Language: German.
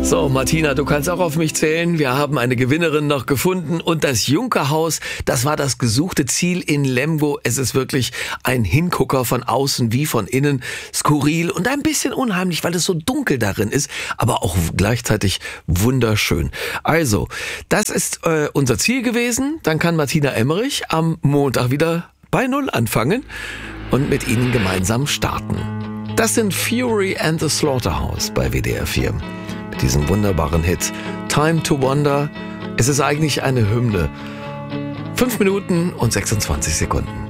So, Martina, du kannst auch auf mich zählen. Wir haben eine Gewinnerin noch gefunden und das Junkerhaus, das war das gesuchte Ziel in Lemgo. Es ist wirklich ein Hingucker von außen wie von innen, skurril und ein bisschen unheimlich, weil es so dunkel darin ist, aber auch gleichzeitig wunderschön. Also, das ist unser Ziel gewesen. Dann kann Martina Emmerich am Montag wieder bei Null anfangen und mit Ihnen gemeinsam starten. Das sind Fury and the Slaughterhouse bei WDR 4. Mit diesem wunderbaren Hit Time to Wonder. Es ist eigentlich eine Hymne. 5 Minuten und 26 Sekunden.